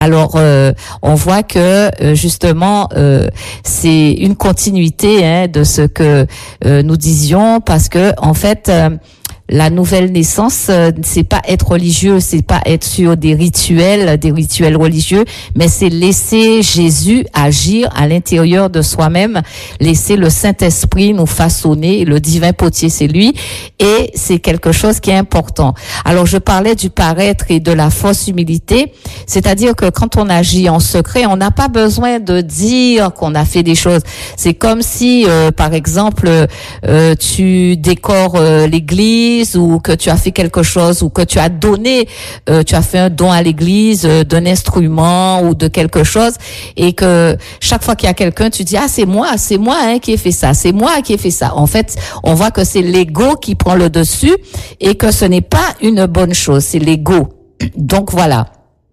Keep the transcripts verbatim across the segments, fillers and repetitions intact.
Alors, euh, on voit que euh, justement, euh, c'est une continuité hein, de ce que euh, nous disions, parce que en fait, euh, la nouvelle naissance, euh, c'est pas être religieux, c'est pas être sur des rituels, des rituels religieux, mais c'est laisser Jésus agir à l'intérieur de soi-même, laisser le Saint-Esprit nous façonner, le divin potier, c'est lui, et c'est quelque chose qui est important. Alors, je parlais du paraître et de la fausse humilité, c'est-à-dire que quand on agit en secret, on n'a pas besoin de dire qu'on a fait des choses. C'est comme si, euh, par exemple, euh, tu décores euh, l'église, ou que tu as fait quelque chose, ou que tu as donné, euh, tu as fait un don à l'église euh, d'un instrument ou de quelque chose, et que chaque fois qu'il y a quelqu'un, tu dis ah c'est moi, c'est moi hein, qui ai fait ça, c'est moi qui ai fait ça. En fait, on voit que c'est l'ego qui prend le dessus et que ce n'est pas une bonne chose, c'est l'ego. Donc voilà.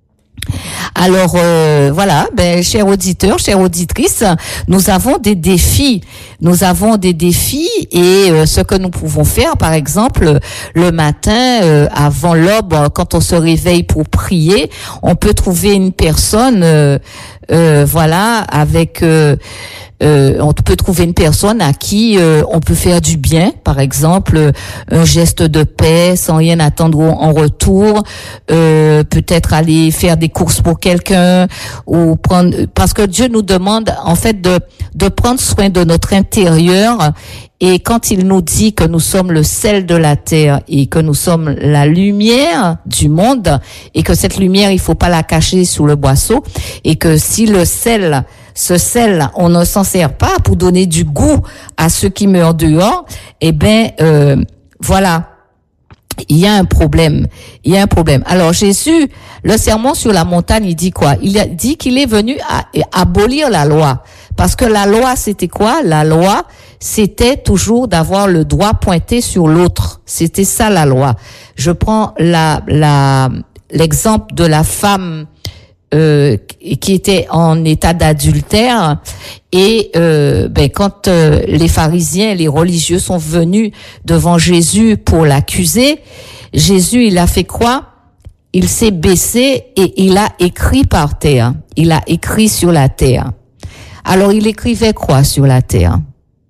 Alors euh, voilà, ben chers auditeurs, chères auditrices, nous avons des défis. Nous avons des défis et euh, ce que nous pouvons faire, par exemple, le matin, euh, avant l'aube, quand on se réveille pour prier, on peut trouver une personne, euh, euh, voilà, avec euh, Euh, on peut trouver une personne à qui euh, on peut faire du bien, par exemple euh, un geste de paix sans rien attendre en retour, euh, peut-être aller faire des courses pour quelqu'un, ou prendre, parce que Dieu nous demande en fait de de prendre soin de notre intérieur. Et quand il nous dit que nous sommes le sel de la terre et que nous sommes la lumière du monde, et que cette lumière, il faut pas la cacher sous le boisseau, et que si le sel, ce sel, on ne s'en sert pas pour donner du goût à ceux qui meurent dehors, eh ben euh, voilà. Il y a un problème. Il y a un problème. Alors Jésus, le sermon sur la montagne, il dit quoi? Il a dit qu'il est venu à, à abolir la loi. Parce que la loi, c'était quoi? La loi, c'était toujours d'avoir le doigt pointé sur l'autre. C'était ça la loi. Je prends la la l'exemple de la femme euh, qui était en état d'adultère, et euh, ben quand euh, les pharisiens, les religieux sont venus devant Jésus pour l'accuser, Jésus il a fait quoi? Il s'est baissé et il a écrit par terre. Il a écrit sur la terre. Alors il écrivait quoi sur la terre?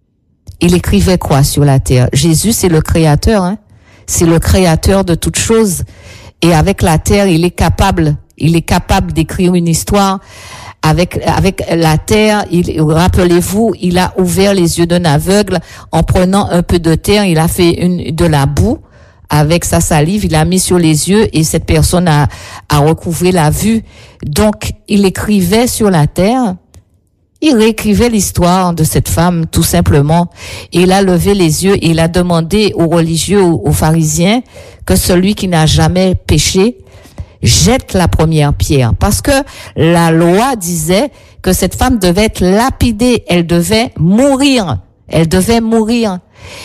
Il écrivait quoi sur la terre? Jésus, c'est le créateur, hein? C'est le créateur de toutes choses. Et avec la terre, il est capable, il est capable d'écrire une histoire. Avec, avec la terre, il, rappelez-vous, il a ouvert les yeux d'un aveugle en prenant un peu de terre, il a fait une, de la boue. Avec sa salive, il a mis sur les yeux et cette personne a, a recouvré la vue. Donc, il écrivait sur la terre. Il réécrivait l'histoire de cette femme, tout simplement. Et il a levé les yeux et il a demandé aux religieux, aux pharisiens, que celui qui n'a jamais péché jette la première pierre. Parce que la loi disait que cette femme devait être lapidée, elle devait mourir. Elle devait mourir.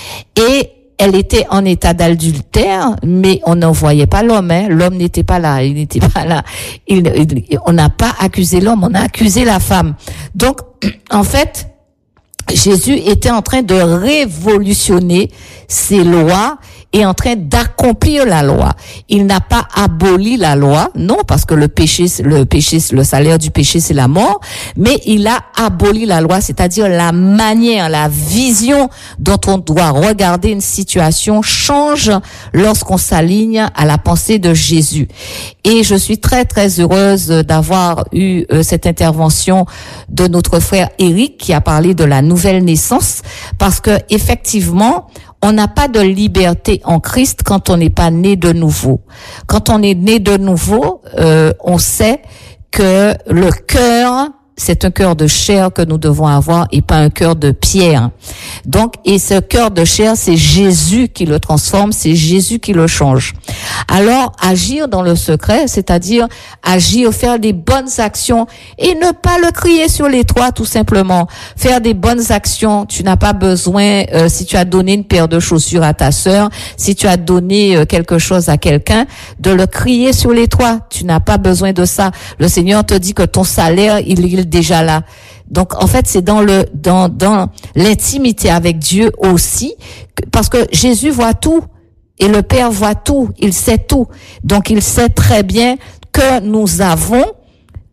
Et elle était en état d'adultère, mais on n'en voyait pas l'homme, hein. L'homme n'était pas là, il n'était pas là. Il, il, on n'a pas accusé l'homme, on a accusé la femme. Donc, en fait, Jésus était en train de révolutionner ces lois et en train d'accomplir la loi. Il n'a pas aboli la loi, non, parce que le péché, le péché, le salaire du péché, c'est la mort, mais il a aboli la loi, c'est-à-dire la manière, la vision dont on doit regarder une situation change lorsqu'on s'aligne à la pensée de Jésus. Et je suis très, très heureuse d'avoir eu euh, cette intervention de notre frère Éric qui a parlé de la nouvelle naissance, parce que effectivement, on n'a pas de liberté en Christ quand on n'est pas né de nouveau. Quand on est né de nouveau, euh, on sait que le cœur, c'est un cœur de chair que nous devons avoir et pas un cœur de pierre. Donc, et ce cœur de chair, c'est Jésus qui le transforme, c'est Jésus qui le change. Alors, agir dans le secret, c'est-à-dire agir, faire des bonnes actions et ne pas le crier sur les toits, tout simplement. Faire des bonnes actions. Tu n'as pas besoin, euh, si tu as donné une paire de chaussures à ta sœur, si tu as donné euh, quelque chose à quelqu'un, de le crier sur les toits. Tu n'as pas besoin de ça. Le Seigneur te dit que ton salaire, il, il est déjà là. Donc, en fait, c'est dans le, dans, dans l'intimité avec Dieu aussi, parce que Jésus voit tout. Et le Père voit tout, il sait tout. Donc, il sait très bien que nous avons